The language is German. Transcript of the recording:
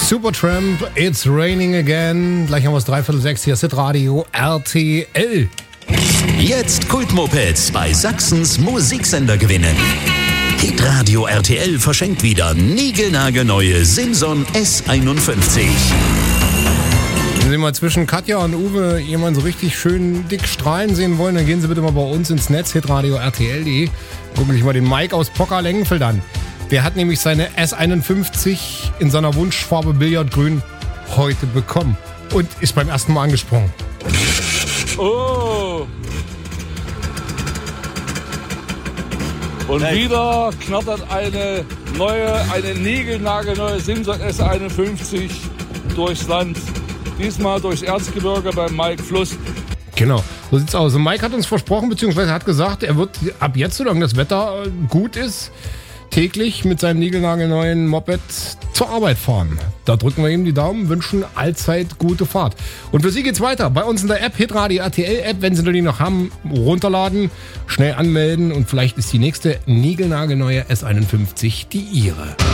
Supertramp, It's Raining Again. Gleich haben wir es 5:45. Hier ist Radio RTL. Jetzt Kultmopeds bei Sachsens Musiksender gewinnen. Hitradio RTL verschenkt wieder niegelnagelneue Simson S51. Wenn Sie mal zwischen Katja und Uwe jemanden so richtig schön dick strahlen sehen wollen, dann gehen Sie bitte mal bei uns ins Netz, hitradio RTL.de. Gucken sich mal den Mike aus Pocker-Lengenfeld an. Der hat nämlich seine S51 in seiner Wunschfarbe Billardgrün heute bekommen und ist beim ersten Mal angesprungen. Oh! Und wieder knattert eine niegelnagelneue Simson S51 durchs Land. Diesmal durchs Erzgebirge beim Mike Fluss. Genau, so sieht's aus. Und Mike hat uns versprochen, beziehungsweise hat gesagt, er wird ab jetzt, solange das Wetter gut ist, täglich mit seinem niegelnagelneuen Moped zur Arbeit fahren. Da drücken wir ihm die Daumen, wünschen allzeit gute Fahrt. Und für Sie geht's weiter. Bei uns in der App, Hitradio RTL App, wenn Sie die noch haben, runterladen, schnell anmelden und vielleicht ist die nächste niegelnagelneue S51 die Ihre.